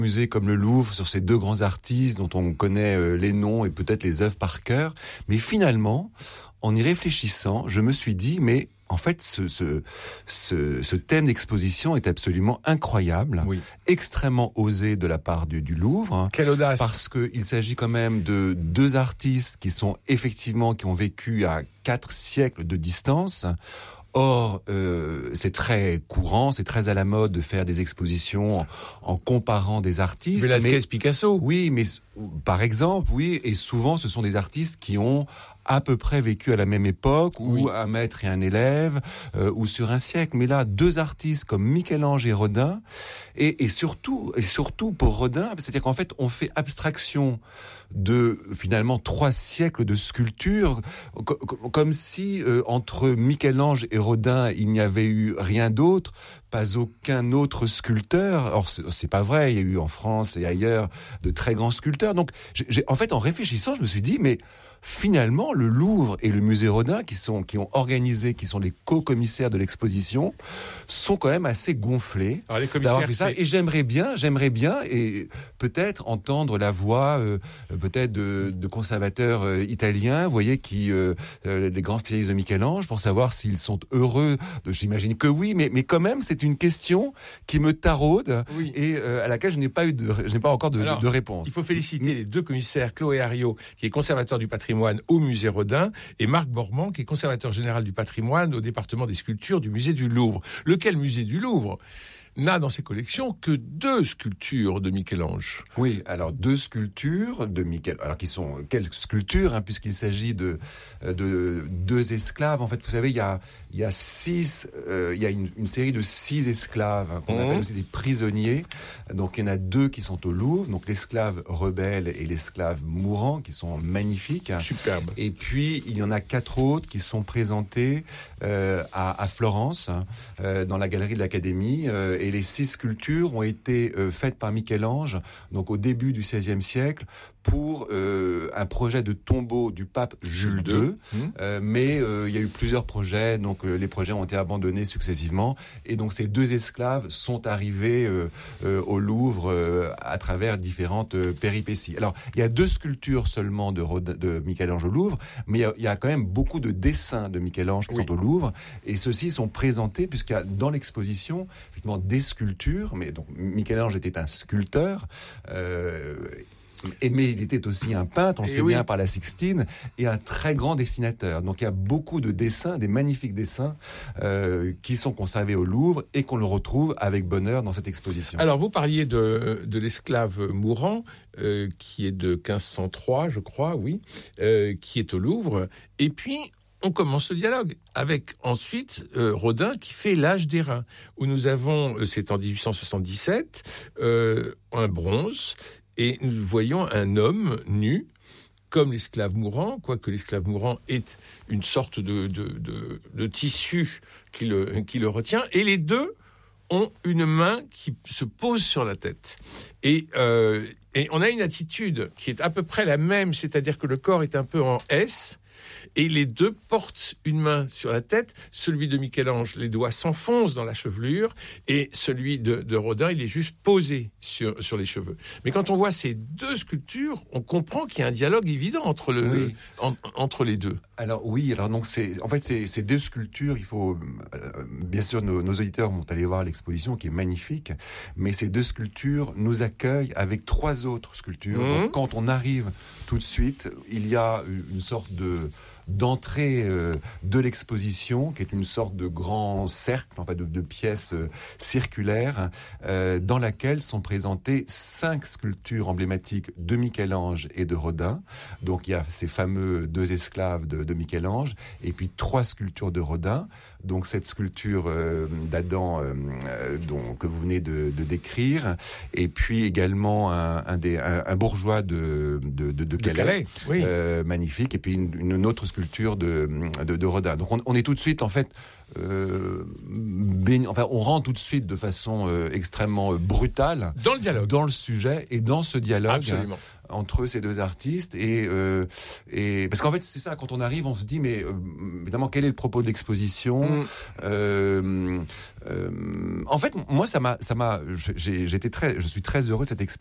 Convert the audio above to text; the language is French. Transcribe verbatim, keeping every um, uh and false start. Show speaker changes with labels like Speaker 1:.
Speaker 1: musée comme le Louvre sur ces deux grands artistes dont on connaît euh, les noms et peut-être les œuvres par cœur. Mais finalement, en y réfléchissant, je me suis dit, mais en fait, ce, ce, ce, ce thème d'exposition est absolument incroyable,
Speaker 2: oui.
Speaker 1: extrêmement osé de la part du, du Louvre.
Speaker 2: Quelle audace!
Speaker 1: Parce qu'il s'agit quand même de deux artistes qui sont effectivement, qui ont vécu à quatre siècles de distance. Or, euh, c'est très courant, c'est très à la mode de faire des expositions en, en comparant des artistes.
Speaker 2: Velázquez, mais, Picasso.
Speaker 1: Oui, mais par exemple, oui, et souvent ce sont des artistes qui ont à peu près vécu à la même époque,
Speaker 2: oui.
Speaker 1: ou un maître et un élève, euh, ou sur un siècle. Mais là, deux artistes comme Michel-Ange et Rodin, et, et surtout, et surtout pour Rodin, c'est-à-dire qu'en fait, on fait abstraction de finalement trois siècles de sculpture, co- comme si euh, entre Michel-Ange et Rodin, il n'y avait eu rien d'autre, pas aucun autre sculpteur. Or, c'est, c'est pas vrai. Il y a eu en France et ailleurs de très grands sculpteurs. Donc, j'ai, j'ai, en fait, en réfléchissant, je me suis dit, mais finalement, le Louvre et le musée Rodin, qui sont, qui ont organisé, qui sont les co-commissaires de l'exposition, sont quand même assez gonflés.
Speaker 2: Alors, les commissaires,
Speaker 1: fait ça. Et j'aimerais bien, j'aimerais bien, et peut-être entendre la voix, euh, peut-être de, de conservateurs euh, italiens, vous voyez, qui, euh, euh, les grands spécialistes de Michel-Ange, pour savoir s'ils sont heureux. De, j'imagine que oui, mais, mais quand même, c'est une question qui me taraude,
Speaker 2: oui.
Speaker 1: et euh, à laquelle je n'ai pas eu de, je n'ai pas encore de,
Speaker 2: Alors,
Speaker 1: de, de réponse.
Speaker 2: Il faut féliciter les deux commissaires, Chloé Hariot, qui est conservateur du patrimoine au musée Rodin, et Marc Bormand, qui est conservateur général du patrimoine au département des sculptures du musée du Louvre. Lequel musée du Louvre n'a dans ses collections que deux sculptures de Michel-Ange.
Speaker 1: Oui, alors deux sculptures de Michel, alors qui sont quelles sculptures, hein, puisqu'il s'agit de, de deux esclaves. En fait, vous savez, il y a, il y a six, euh, il y a une, une série de six esclaves, hein, qu'on mmh. appelle aussi des prisonniers. Donc, il y en a deux qui sont au Louvre, donc l'esclave rebelle et l'esclave mourant, qui sont magnifiques.
Speaker 2: Superbe.
Speaker 1: Et puis, il y en a quatre autres qui sont présentés euh, à, à Florence, hein, euh, dans la galerie de l'Académie. Euh, et les six sculptures ont été euh, faites par Michel-Ange, donc au début du seizième siècle, pour euh, un projet de tombeau du pape Jules deux. Mmh. Euh, mais euh, il y a eu plusieurs projets, donc euh, les projets ont été abandonnés successivement. Et donc ces deux esclaves sont arrivés euh, euh, au Louvre euh, à travers différentes euh, péripéties. Alors, il y a deux sculptures seulement de, Rodin, de Michel-Ange au Louvre, mais il y, a, il y a quand même beaucoup de dessins de Michel-Ange qui oui. sont au Louvre. Et ceux-ci sont présentés, puisqu'il y a dans l'exposition, effectivement, des sculptures. Mais donc, Michel-Ange était un sculpteur. Euh, Et, mais il était aussi un peintre, on le sait oui. bien par la Sixtine, et un très grand dessinateur. Donc il y a beaucoup de dessins, des magnifiques dessins, euh, qui sont conservés au Louvre et qu'on le retrouve avec bonheur dans cette exposition.
Speaker 2: Alors vous parliez de, de l'esclave mourant, euh, qui est de quinze cent trois, je crois, oui, euh, qui est au Louvre. Et puis on commence le dialogue avec ensuite euh, Rodin qui fait l'âge d'airain, où nous avons, euh, c'est en dix-huit cent soixante-dix-sept, euh, un bronze. Et nous voyons un homme nu, comme l'esclave mourant, quoique l'esclave mourant est une sorte de, de, de, de tissu qui le, qui le retient. Et les deux ont une main qui se pose sur la tête. Et, euh, et on a une attitude qui est à peu près la même, c'est-à-dire que le corps est un peu en S, et les deux portent une main sur la tête. Celui de Michel-Ange, les doigts s'enfoncent dans la chevelure, et celui de, de Rodin, il est juste posé sur, sur les cheveux. Mais quand on voit ces deux sculptures, on comprend qu'il y a un dialogue évident entre, le,
Speaker 1: oui.
Speaker 2: le, en, entre les deux.
Speaker 1: Alors oui, alors donc c'est en fait c'est ces deux sculptures, il faut euh, bien sûr nos, nos auditeurs vont aller voir l'exposition qui est magnifique, mais ces deux sculptures nous accueillent avec trois autres sculptures. Mmh. Donc, quand on arrive tout de suite, il y a une sorte de d'entrée euh, de l'exposition, qui est une sorte de grand cercle, en fait, de, de pièces euh, circulaires, euh, dans laquelle sont présentées cinq sculptures emblématiques de Michel-Ange et de Rodin. Donc il y a ces fameux deux esclaves de, de Michel-Ange, et puis trois sculptures de Rodin. Donc cette sculpture euh, d'Adam euh, euh, dont, que vous venez de, de décrire, et puis également un, un, des, un, un bourgeois de, de, de, de Calais,
Speaker 2: de Calais oui.
Speaker 1: euh, magnifique, et puis une, une autre sculpture sculpture de, de, de Rodin. Donc on, on est tout de suite, en fait, euh, baign... enfin, on rentre tout de suite de façon euh, extrêmement euh, brutale
Speaker 2: dans le dialogue,
Speaker 1: dans le sujet et dans ce dialogue.
Speaker 2: Absolument.
Speaker 1: Entre ces deux artistes et, euh, et parce qu'en fait c'est ça, quand on arrive on se dit mais euh, évidemment quel est le propos de l'exposition. mmh. euh, euh, en fait moi ça m'a ça m'a j'ai, j'étais très je suis très heureux de cette expérience.